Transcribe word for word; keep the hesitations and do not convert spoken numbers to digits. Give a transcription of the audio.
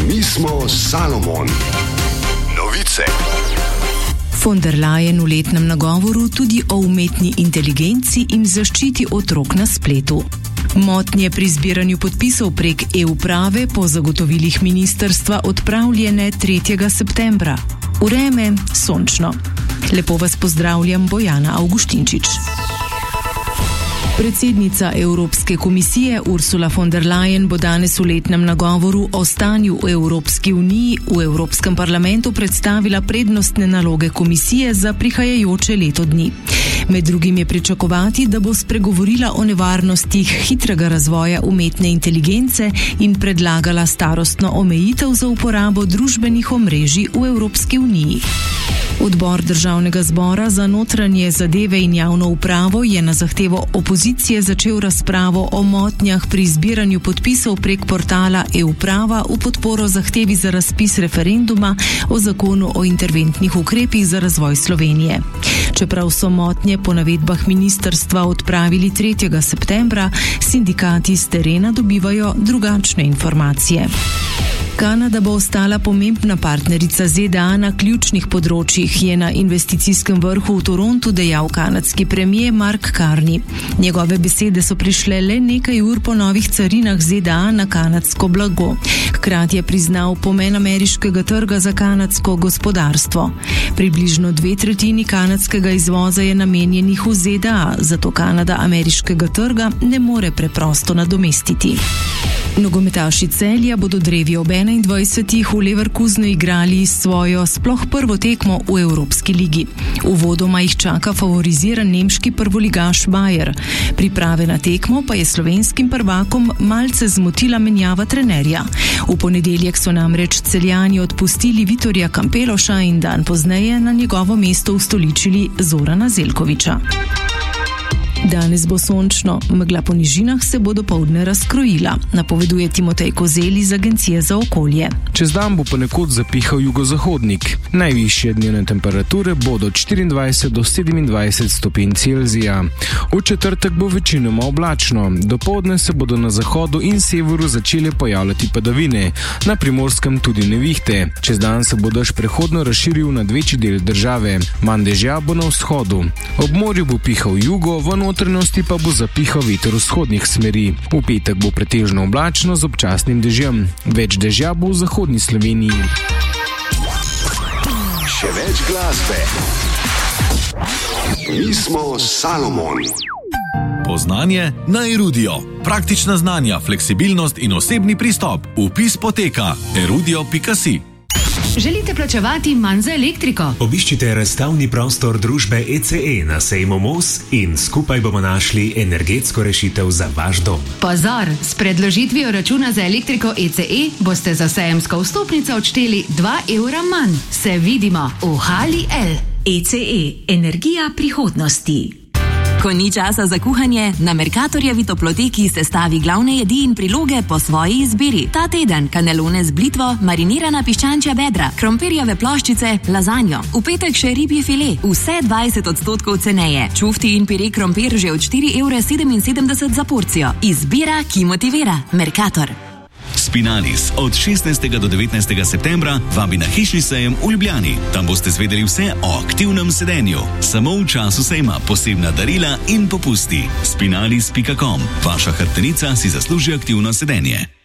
Mi smo Salomon. Novice. Von der Leyen v letnem nagovoru tudi o umetni inteligenci in zaščiti otrok na spletu. Motnje pri zbiranju podpisov prek e-uprave po zagotovilih ministrstva odpravljene tretjega septembra. Vreme sončno. Lepo vas pozdravljam, Bojana Avguštinčič. Predsednica Evropske komisije Ursula von der Leyen bo danes v letnem nagovoru o stanju v Evropski uniji v Evropskem parlamentu predstavila prednostne naloge komisije za prihajajoče leto dni. Med drugim je pričakovati, da bo spregovorila o nevarnostih hitrega razvoja umetne inteligence in predlagala starostno omejitev za uporabo družbenih omrežij v Evropski uniji. Odbor Državnega zbora za notranje zadeve in javno upravo je na zahtevo opozicije začel razpravo o motnjah pri zbiranju podpisov prek portala e-uprava v podporo zahtevi za razpis referenduma o zakonu o interventnih ukrepih za razvoj Slovenije. Čeprav so motnje po navedbah ministrstva odpravili tretjega septembra, sindikati s terena dobivajo drugačne informacije. Kanada bo ostala pomembna partnerica Z D A na ključnih področjih, je na investicijskem vrhu v Torontu dejal kanadski premier Mark Carney. Njegove besede so prišle le nekaj ur po novih carinah Z D A na kanadsko blago. Hkrati je priznal pomen ameriškega trga za kanadsko gospodarstvo. Približno dve tretjini kanadskega izvoza je namenjenih v Z D A, zato Kanada ameriškega trga ne more preprosto nadomestiti. Nogometaši Celja bodo drevi ob enaindvajsetih v Leverkusenu igrali svojo sploh prvo tekmo v Evropski ligi. Uvodoma jih čaka favoriziran nemški prvoligaš Bayer. Priprave na tekmo pa je slovenskim prvakom malce zmotila menjava trenerja. V ponedeljek so namreč Celjani odpustili Vitorja Kampeloša in dan pozneje na njegovo mesto ustoličili Zorana Zeljkovića. Danes bo sončno, megla po nižinah se bo dopoldne razkrojila, napoveduje Timotej Kozel iz Agencije za okolje. Čez dan bo ponekod zapihal jugozahodnik. Najvišje dnevne temperature bodo od štiriindvajset do sedemindvajset stopinj Celzija. V četrtek bo večinoma oblačno. Dopoldne se bodo na zahodu in severu začele pojavljati padavine, na Primorskem tudi nevihte. Čez dan se bo dež prehodno razširil nad večji del države. Manj dežja bo na vzhodu. Ob morju bo pihal jugo, v notranjosti pa bo zapihal veter vzhodnih smeri. V petek bo pretežno oblačno z občasnim dežjem. Več dežja bo v zahodni Sloveniji. Še več glasbe. Mi smo Salomon. Poznanje na Erudio. Praktična znanja, fleksibilnost in osebni pristop. Vpis poteka erudio pika si. Želite plačevati manj za elektriko? Obiščite razstavni prostor družbe E C E na sejmu Mos in skupaj bomo našli energetsko rešitev za vaš dom. Pozor, s predložitvijo računa za elektriko E C E boste za sejemsko vstopnico odšteli dva evra manj. Se vidimo v Hali L. E C E, energija prihodnosti. Ko ni časa za kuhanje, na Mercatorjevi toploteki sestavi glavne jedi in priloge po svoji izbiri. Ta teden kanelone z blitvo, marinirana piščančja bedra, krompirjeve ploščice, lazanjo. V petek še ribji file, vse dvajset odstotkov ceneje. Čufti in pire krompir že od štiri evre sedeminsedemdeset za porcijo. Izbira, ki motivira. Mercator. Spinalis od šestnajstega do devetnajstega septembra vabi na hišni sejem v Ljubljani. Tam boste zvedeli vse o aktivnem sedenju. Samo v času sejma posebna darila in popusti. spinalis pika com. Vaša hrbtenica si zasluži aktivno sedenje.